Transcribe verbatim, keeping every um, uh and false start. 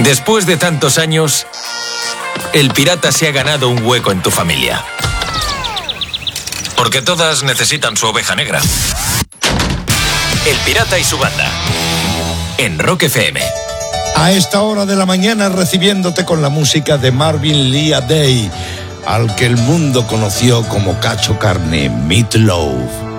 Después de tantos años, el pirata se ha ganado un hueco en tu familia. Porque todas necesitan su oveja negra. El pirata y su banda. En Rock F M. A esta hora de la mañana recibiéndote con la música de Marvin Lee Day, al que el mundo conoció como Cacho Carne, Meat Loaf.